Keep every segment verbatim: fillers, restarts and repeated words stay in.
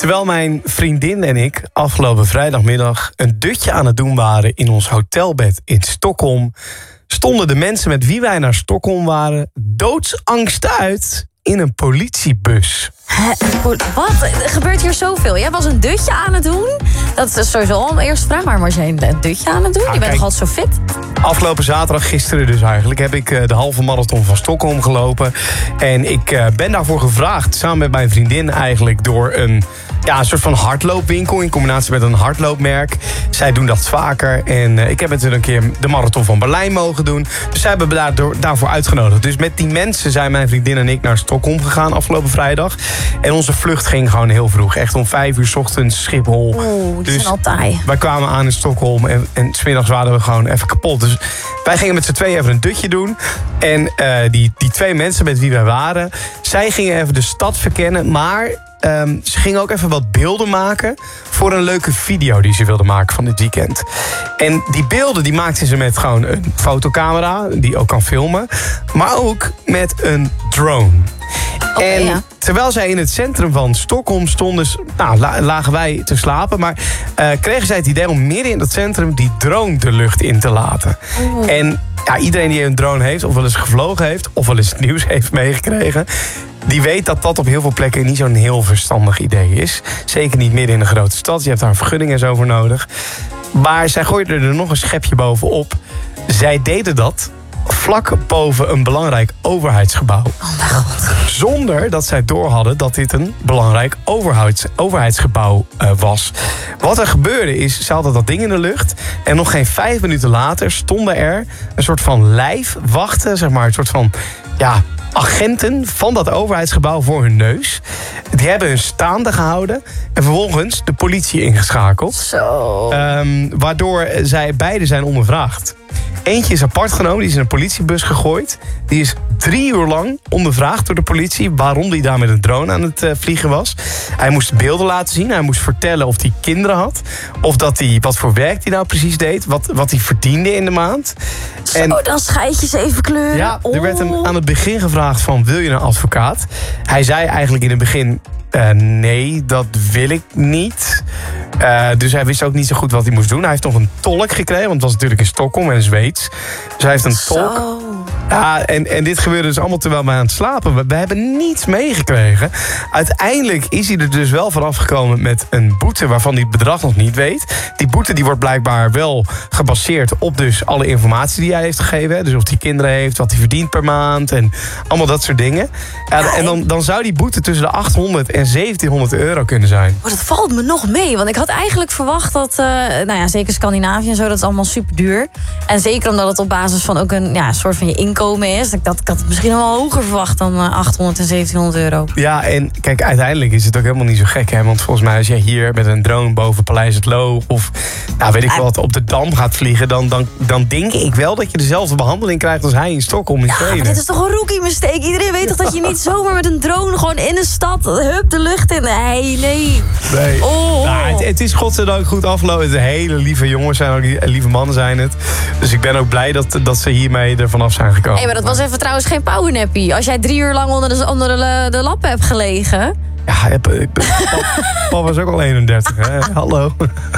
Terwijl mijn vriendin en ik afgelopen vrijdagmiddag een dutje aan het doen waren in ons hotelbed in Stockholm, stonden de mensen met wie wij naar Stockholm waren doodsangst uit in een politiebus. Hè, wat? Er gebeurt hier zoveel. Jij was een dutje aan het doen. Dat is sowieso al mijn eerste vraag. Maar was jij een dutje aan het doen? Ja, je bent kijk, nog altijd zo fit. Afgelopen zaterdag, gisteren dus eigenlijk, heb ik de halve marathon van Stockholm gelopen. En ik ben daarvoor gevraagd, samen met mijn vriendin eigenlijk, door een, ja, een soort van hardloopwinkel in combinatie met een hardloopmerk. Zij doen dat vaker. En ik heb het een keer de marathon van Berlijn mogen doen. Dus zij hebben me daardoor, daarvoor uitgenodigd. Dus met die mensen zijn mijn vriendin en ik naar Stockholm gegaan afgelopen vrijdag. En onze vlucht ging gewoon heel vroeg. Echt om vijf uur 's ochtends Schiphol. Oeh, die dus zijn al taai. wij kwamen aan in Stockholm en, en 's middags waren we gewoon even kapot. Dus wij gingen met z'n tweeën even een dutje doen. En uh, die, die twee mensen met wie wij waren, zij gingen even de stad verkennen. Maar um, ze gingen ook even wat beelden maken voor een leuke video die ze wilden maken van dit weekend. En die beelden die maakten ze met gewoon een fotocamera, die ook kan filmen. Maar ook met een drone. Okay, en ja. terwijl zij in het centrum van Stockholm stonden, nou, lagen wij te slapen. Maar uh, kregen zij het idee om midden in dat centrum die drone de lucht in te laten. Oeh. En ja, iedereen die een drone heeft, of wel eens gevlogen heeft, of wel eens het nieuws heeft meegekregen, die weet dat dat op heel veel plekken niet zo'n heel verstandig idee is. Zeker niet midden in een grote stad. Je hebt daar een vergunning en zo voor nodig. Maar zij gooiden er nog een schepje bovenop. Zij deden dat vlak boven een belangrijk overheidsgebouw. Oh mijn god. Zonder dat zij doorhadden dat dit een belangrijk overheids, overheidsgebouw uh, was. Wat er gebeurde is, ze hadden dat ding in de lucht. En nog geen vijf minuten later stonden er een soort van lijfwachten, zeg maar, een soort van, ja, agenten van dat overheidsgebouw voor hun neus. Die hebben hun staande gehouden en vervolgens de politie ingeschakeld. Zo. Um, waardoor zij beide zijn ondervraagd. Eentje is apart genomen, die is in een politiebus gegooid. Die is drie uur lang ondervraagd door de politie waarom hij daar met een drone aan het uh, vliegen was. Hij moest beelden laten zien, hij moest vertellen of hij kinderen had, of dat hij, wat voor werk hij nou precies deed, wat, wat hij verdiende in de maand. Zo, En dan scheidjes even kleuren. ja, er werd hem Oh. aan het begin gevraagd van, wil je een advocaat? Hij zei eigenlijk in het begin, Uh, nee, dat wil ik niet. Uh, dus hij wist ook niet zo goed wat hij moest doen. Hij heeft nog een tolk gekregen, want het was natuurlijk in Stockholm en Zweeds. Dus hij heeft een tolk. Zo. Ja, en, en dit gebeurde dus allemaal terwijl wij aan het slapen. We, we hebben niets meegekregen. Uiteindelijk is hij er dus wel vanaf gekomen met een boete waarvan hij het bedrag nog niet weet. Die boete die wordt blijkbaar wel gebaseerd op dus alle informatie die hij heeft gegeven. Hè. Dus of hij kinderen heeft, wat hij verdient per maand en allemaal dat soort dingen. Ja, Ja, en dan, dan zou die boete tussen de achthonderd en zeventienhonderd euro kunnen zijn. Maar dat valt me nog mee. Want ik had eigenlijk verwacht dat, uh, nou ja, zeker Scandinavië en zo, dat is allemaal super duur. En zeker omdat het op basis van ook een ja, soort van je inkomen is. Ik, dat, ik had het misschien nog wel hoger verwacht dan uh, achthonderd en zeventienhonderd euro. Ja, en kijk, uiteindelijk is het ook helemaal niet zo gek, hè? Want volgens mij als jij hier met een drone boven Paleis het Loo of nou, weet ik Ja. wat, op de Dam gaat vliegen, dan, dan, dan denk ik wel dat je dezelfde behandeling krijgt als hij in Stockholm in Ja, Zweden. maar dit is toch een rookie mistake. Iedereen weet toch dat je niet zomaar met een drone gewoon in een stad, hup, de lucht in. Nee, nee. Nee. Oh. Nou, het, het is godzijdank goed afgelopen. Het hele lieve jongens zijn ook, lieve mannen zijn het. Dus ik ben ook blij dat, dat ze hiermee er vanaf zijn gekomen. Hey, maar dat was even trouwens geen powernappie. Als jij drie uur lang onder de, onder de, de lappen hebt gelegen. Ja, ik, ik, pap, pap was ook al eenendertig, hè? Hallo.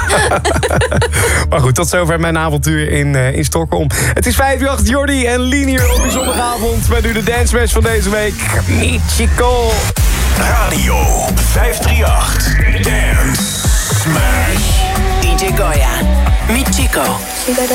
Maar goed, tot zover mijn avontuur in, uh, in Stockholm. Het is vijf uur acht, Jordi en Lien hier op de zondagavond. Met nu de dance smash van deze week. Michiko. Radio vijfhonderdachtendertig. Dance Smash. D J Goya. Michiko.